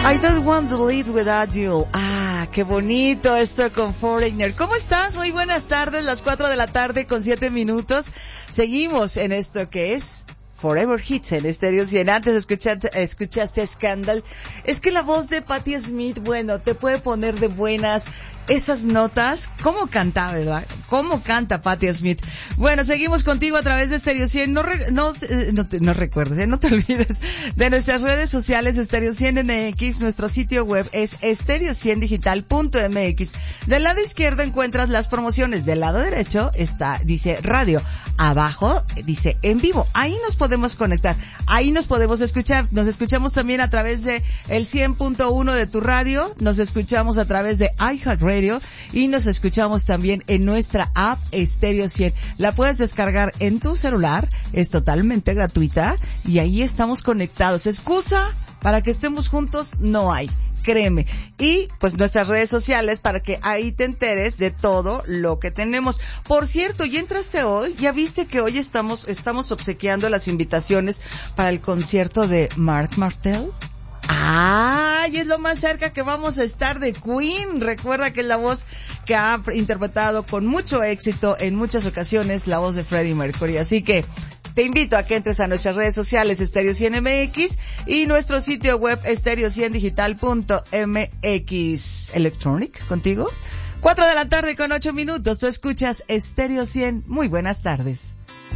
I don't want to live without you. Ah, qué bonito esto con Foreigner. ¿Cómo estás? Muy buenas tardes, las 4 de la tarde con 7 minutos. Seguimos en esto que es Forever Hits en Stereo 100. Antes escuchaste Scandal. Es que la voz de Patti Smith, bueno, te puede poner de buenas esas notas. ¿Cómo canta, verdad? ¿Cómo canta Patti Smith? Bueno, seguimos contigo a través de Stereo 100. No recuerdes, no te olvides de nuestras redes sociales, Stereo 100 MX. Nuestro sitio web es stereo100digital.mx. Del lado izquierdo encuentras las promociones. Del lado derecho dice radio. Abajo dice en vivo. Ahí nos podemos conectar. Ahí nos podemos escuchar. Nos escuchamos también a través de el 100.1 de tu radio. Nos escuchamos a través de iHeartRadio y nos escuchamos también en nuestra app Stereo 100. La puedes descargar en tu celular. Es totalmente gratuita y ahí estamos conectados. Excusa para que estemos juntos no hay. Créeme. Y pues nuestras redes sociales para que ahí te enteres de todo lo que tenemos. Por cierto, ¿ya entraste hoy? ¿Ya viste que hoy estamos obsequiando las invitaciones para el concierto de Marc Martel? ¡Ay! Es lo más cerca que vamos a estar de Queen. Recuerda que es la voz que ha interpretado con mucho éxito en muchas ocasiones la voz de Freddie Mercury. Así que te invito a que entres a nuestras redes sociales Stereo 100 MX y nuestro sitio web stereo100digital.mx. Electronic, ¿contigo? 4 de la tarde con 8 minutos. Tú escuchas Stereo 100. Muy buenas tardes.